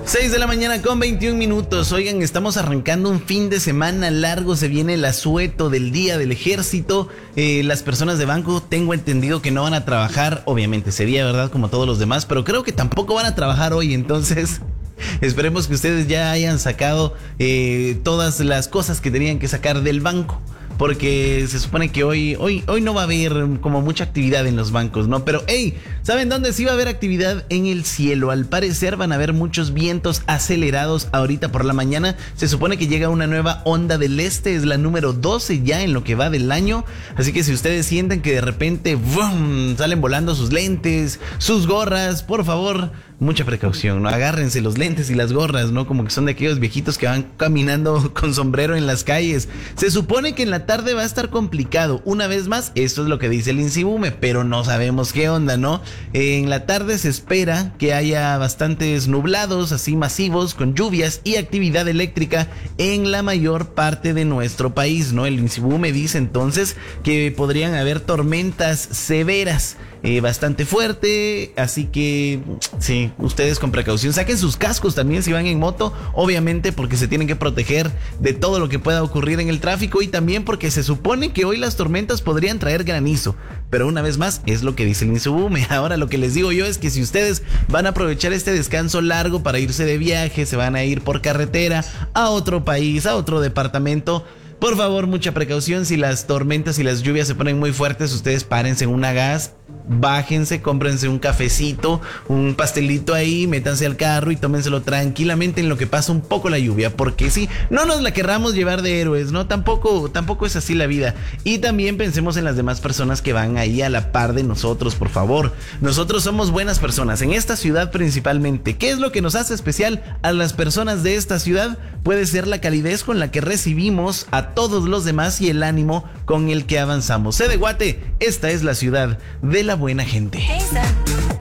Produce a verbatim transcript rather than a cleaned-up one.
seis de la mañana con veintiún minutos. Oigan, estamos arrancando un fin de semana largo. Se viene el asueto del Día del Ejército. Eh, las personas de banco, tengo entendido que no van a trabajar. Obviamente sería, ¿verdad? Como todos los demás. Pero creo que tampoco van a trabajar hoy. Entonces, esperemos que ustedes ya hayan sacado eh, todas las cosas que tenían que sacar del banco. Porque se supone que hoy, hoy, hoy no va a haber como mucha actividad en los bancos, ¿no? Pero, hey, ¿saben dónde sí va a haber actividad? En el cielo. Al parecer van a haber muchos vientos acelerados ahorita por la mañana. Se supone que llega una nueva onda del este, es la número doce ya en lo que va del año. Así que si ustedes sienten que de repente ¡bum!, salen volando sus lentes, sus gorras, por favor, mucha precaución, ¿no? Agárrense los lentes y las gorras, ¿no? Como que son de aquellos viejitos que van caminando con sombrero en las calles. Se supone que en la tarde va a estar complicado. Una vez más, esto es lo que dice el INSIBUME, pero no sabemos qué onda, ¿no? En la tarde se espera que haya bastantes nublados, así masivos, con lluvias y actividad eléctrica en la mayor parte de nuestro país, ¿no? El INSIBUME dice entonces que podrían haber tormentas severas. Eh, bastante fuerte, así que sí, ustedes con precaución, saquen sus cascos también si van en moto, obviamente porque se tienen que proteger de todo lo que pueda ocurrir en el tráfico y también porque se supone que hoy las tormentas podrían traer granizo, pero una vez más es lo que dice el INSIBUME. Ahora lo que les digo yo es que si ustedes van a aprovechar este descanso largo para irse de viaje, se van a ir por carretera a otro país, a otro departamento, por favor, mucha precaución. Si las tormentas y las lluvias se ponen muy fuertes, ustedes párense en una gas, bájense, cómprense un cafecito, un pastelito ahí, métanse al carro y tómenselo tranquilamente en lo que pasa un poco la lluvia, porque sí, no nos la querramos llevar de héroes, ¿no? Tampoco, tampoco es así la vida. Y también pensemos en las demás personas que van ahí a la par de nosotros, por favor. Nosotros somos buenas personas, en esta ciudad principalmente. ¿Qué es lo que nos hace especial a las personas de esta ciudad? Puede ser la calidez con la que recibimos a todos los demás y el ánimo con el que avanzamos. Sé de Guate, esta es la ciudad de la buena gente.